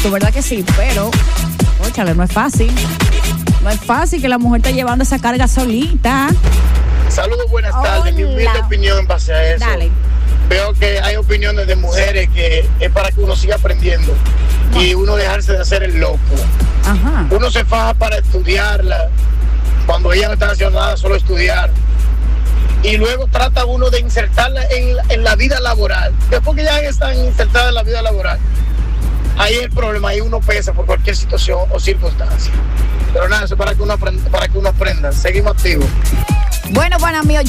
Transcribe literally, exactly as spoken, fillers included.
correcto, ¿verdad que sí? Pero, óchale, no es fácil. No es fácil que la mujer esté llevando esa carga solita. Saludos, buenas Hola. tardes. Mi humilde opinión en base a eso. Dale. Veo que hay opiniones de mujeres que es para que uno siga aprendiendo y uno dejarse de hacer el loco. Ajá. Uno se faja para estudiarla cuando ella no está haciendo nada, solo estudiar. Y luego trata uno de insertarla en, en la vida laboral. Después que ya están insertadas en la vida laboral, ahí es el problema, ahí uno pesa por cualquier situación o circunstancia. Pero nada, eso es para que uno aprenda, para que uno aprenda. Seguimos activos. Bueno, bueno, amigos,